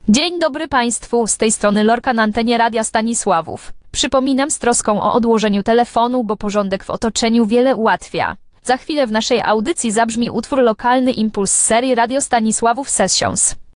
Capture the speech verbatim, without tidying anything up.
Dzień dobry Państwu, z tej strony Lorka na antenie Radia Stanisławów. Przypominam z troską o odłożeniu telefonu, bo porządek w otoczeniu wiele ułatwia. Za chwilę w naszej audycji zabrzmi utwór Lokalny Impuls z serii Radio Stanisławów Sessions.